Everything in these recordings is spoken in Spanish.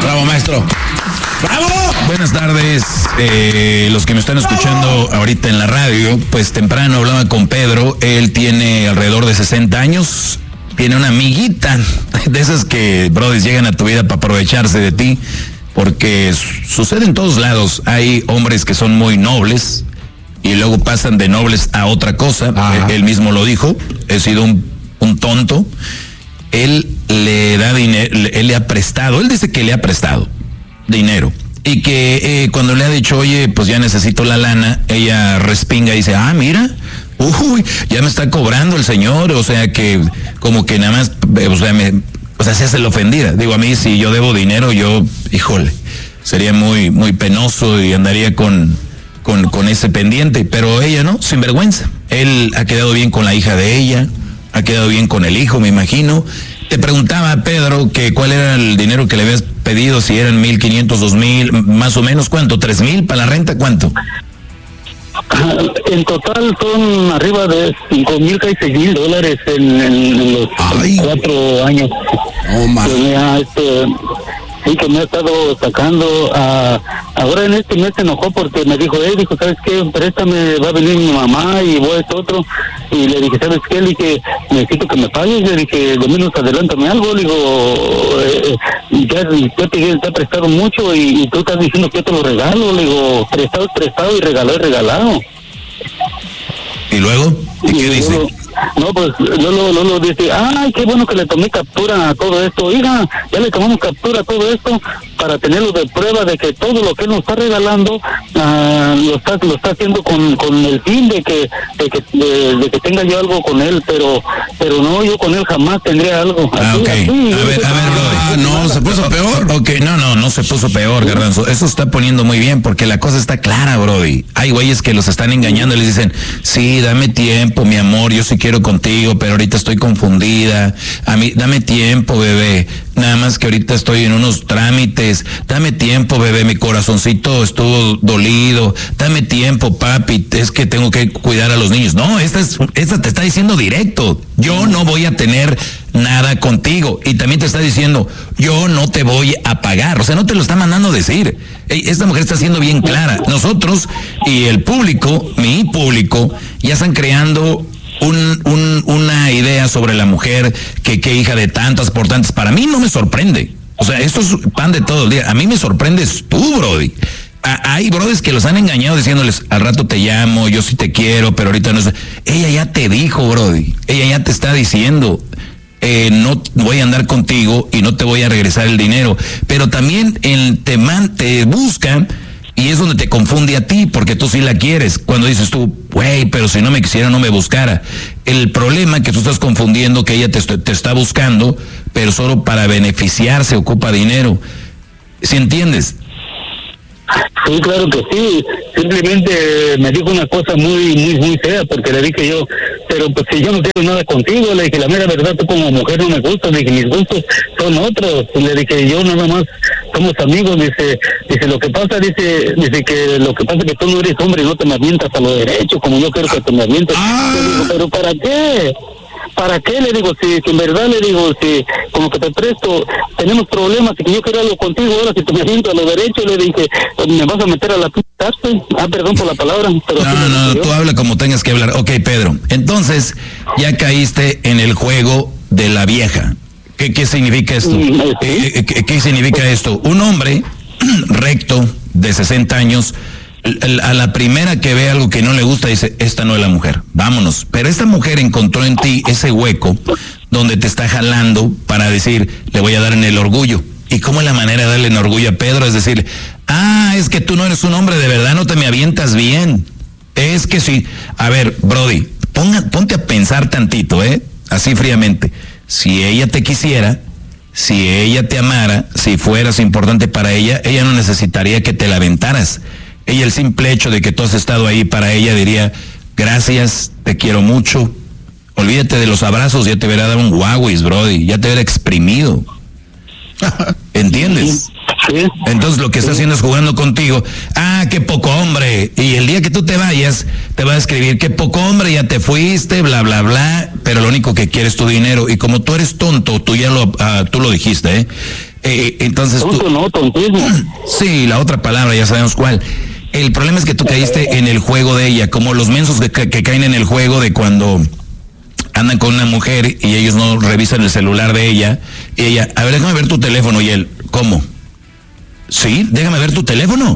Bravo, maestro. ¡Bravo! Buenas tardes, los que me están escuchando ahorita en la radio, pues temprano hablaba con Pedro, él tiene alrededor de 60 años, tiene una amiguita, de esas que, brothers, llegan a tu vida para aprovecharse de ti, porque sucede en todos lados, hay hombres que son muy nobles, y luego pasan de nobles a otra cosa, él mismo lo dijo, he sido un tonto, él le da dinero, él le ha prestado, él dice que le ha prestado dinero, y que cuando le ha dicho, oye, pues ya necesito la lana, ella respinga y dice, mira, uy, ya me está cobrando el señor, o sea que como que nada más, se hace la ofendida. Digo, a mí si yo debo dinero, yo, híjole, sería muy, muy penoso y andaría con ese pendiente, pero ella no, sin vergüenza. Él ha quedado bien con la hija de ella, ha quedado bien con el hijo, me imagino. Te preguntaba, Pedro, que cuál era el dinero que le habías pedido, si eran 1,500, 2,000, más o menos, ¿cuánto? 3,000 para la renta, ¿cuánto? En total son arriba de 5,000, casi $6,000 en los 4 años. Sí, que me ha estado sacando. Ahora en este mes se enojó porque me dijo, ¿sabes qué? Préstame, va a venir mi mamá y voy a este otro. Y le dije, ¿sabes qué? Le dije, necesito que me pagues. Le dije, de menos adelántame algo. Le digo, ya te he prestado mucho y tú estás diciendo que yo te lo regalo. Le digo, prestado es prestado y regalado. ¿Y luego? ¿Y qué dice? No, pues Lolo dice, qué bueno que le tomé captura a todo esto. Oiga, ya le tomamos captura a todo esto para tenerlo de prueba de que todo lo que él nos está regalando lo está haciendo con el fin de que tenga yo algo con él, pero no, yo con él jamás tendría algo. A ver, no, ¿se puso peor? Okay, no se puso peor, Garbanzo. Eso está poniendo muy bien porque la cosa está clara, Brody. Hay güeyes que los están engañando y les dicen, sí, dame tiempo, mi amor, yo sí quiero contigo, pero ahorita estoy confundida. A mí, dame tiempo, bebé. Nada más que ahorita estoy en unos trámites. Dame tiempo, bebé, mi corazoncito estuvo dolido. Dame tiempo, papi, es que tengo que cuidar a los niños. No, esta te está diciendo directo. Yo no voy a tener nada contigo. Y también te está diciendo, yo no te voy a pagar. O sea, no te lo está mandando decir. Esta mujer está siendo bien clara. Nosotros y el público, mi público, ya están creando una idea sobre la mujer, que hija de tantas por tantas. Para mí no me sorprende. O sea, esto es pan de todo el día. A mí me sorprendes tú, Brody. Hay brodis que los han engañado diciéndoles, al rato te llamo, yo sí te quiero, pero ahorita no sé. Ella ya te dijo, Brody. Ella ya te está diciendo, no voy a andar contigo y no te voy a regresar el dinero. Pero también te buscan. Y es donde te confunde a ti, porque tú sí la quieres. Cuando dices tú, güey, pero si no me quisiera, no me buscara. El problema es que tú estás confundiendo que ella te está buscando, pero solo para beneficiarse ocupa dinero. ¿Sí entiendes? Sí, claro que sí. Simplemente me dijo una cosa muy, muy, muy fea, porque le dije yo, pero pues si yo no quiero nada contigo, le dije, la mera verdad, tú como mujer no me gustas, le dije, mis gustos son otros. Y le dije, yo nada más somos amigos. Dice lo que pasa, dice que lo que pasa es que tú no eres hombre y no te me avientas a lo derecho, como yo quiero que te me avientes. Le digo, pero ¿para qué? ¿Para qué? Le digo, si en verdad, le digo, si como que te presto, tenemos problemas, y que yo quiero algo contigo, ahora si te me aviento a lo derecho, le dije, me vas a meter a la cárcel. Perdón por la palabra. Pero no, tú habla como tengas que hablar. Ok, Pedro, entonces ya caíste en el juego de la vieja. ¿Qué significa esto? ¿Qué significa esto? Un hombre recto de 60 años, a la primera que ve algo que no le gusta, dice, esta no es la mujer, vámonos. Pero esta mujer encontró en ti ese hueco donde te está jalando para decir, le voy a dar en el orgullo. ¿Y cómo es la manera de darle en orgullo a Pedro? Es decir, es que tú no eres un hombre de verdad, no te me avientas bien. Es que sí. A ver, Brody, ponte a pensar tantito, así fríamente. Si ella te quisiera, si ella te amara, si fueras importante para ella no necesitaría que te la aventaras. Ella, el simple hecho de que tú has estado ahí para ella, diría, gracias, te quiero mucho. Olvídate de los abrazos, ya te hubiera dado un guauis, Brody, ya te hubiera exprimido. ¿Entiendes? Sí. Entonces lo que está haciendo es jugando contigo. Qué poco hombre. Y el día que tú te vayas, te va a escribir, qué poco hombre, ya te fuiste, bla, bla, bla. Pero lo único que quiere es tu dinero. Y como tú eres tonto, tú lo dijiste, Entonces tonto, no, tontismo. Sí, la otra palabra, ya sabemos cuál. El problema es que tú caíste en el juego de ella, como los mensos que caen en el juego de cuando andan con una mujer y ellos no revisan el celular de ella, y ella, a ver, déjame ver tu teléfono, y él, ¿cómo? Sí, déjame ver tu teléfono.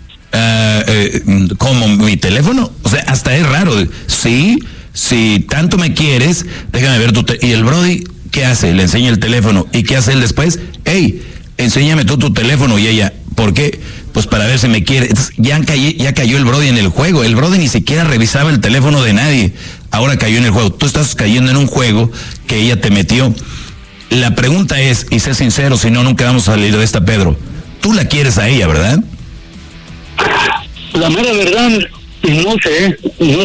¿Cómo? ¿Mi teléfono? O sea, hasta es raro. Sí, si tanto me quieres, déjame ver tu teléfono. Y el Brody, ¿qué hace? Le enseña el teléfono. ¿Y qué hace él después? Hey, enséñame tú tu teléfono. Y ella, ¿por qué? Pues para ver si me quiere. Entonces, ya cayó el Brody en el juego. El Brody ni siquiera revisaba el teléfono de nadie. Ahora cayó en el juego. Tú estás cayendo en un juego que ella te metió. La pregunta es, y sé sincero, si no, nunca vamos a salir de esta, Pedro. Tú la quieres a ella, ¿verdad? La mera verdad, no sé.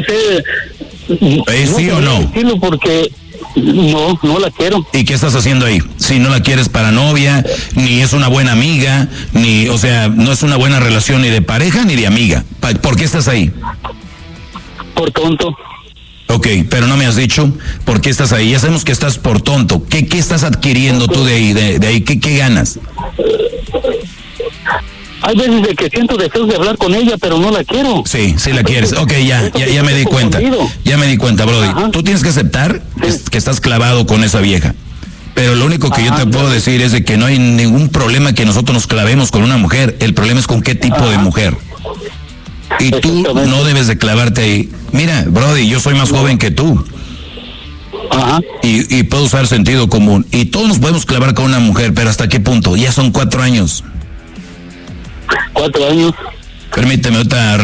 ¿Sí o no? Porque no la quiero. ¿Y qué estás haciendo ahí? Si no la quieres para novia, ni es una buena amiga, ni, o sea, no es una buena relación ni de pareja ni de amiga. ¿Por qué estás ahí? Por tonto. Ok, pero no me has dicho por qué estás ahí. Ya sabemos que estás por tonto. ¿Qué estás adquiriendo tú de ahí? De ahí ¿qué ganas? Hay veces de que siento deseos de hablar con ella, pero no la quiero. Sí la quieres. Ok, ya me di cuenta. Ya me di cuenta, Brody. Ajá. Tú tienes que aceptar que estás clavado con esa vieja. Pero lo único que yo te puedo decir es de que no hay ningún problema que nosotros nos clavemos con una mujer. El problema es con qué tipo de mujer. Y tú no debes de clavarte ahí. Mira, Brody, yo soy más joven que tú. Ajá. Y puedo usar sentido común. Y todos nos podemos clavar con una mujer, pero ¿hasta qué punto? Ya son 4 años. 4 años. Permíteme otra